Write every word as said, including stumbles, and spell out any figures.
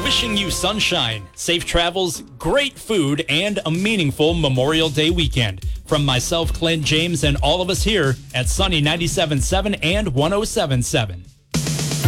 wishing you sunshine, safe travels, great food, and a meaningful Memorial Day weekend. From myself, Clint James, and all of us here at Sunny ninety-seven point seven and one oh seven point seven.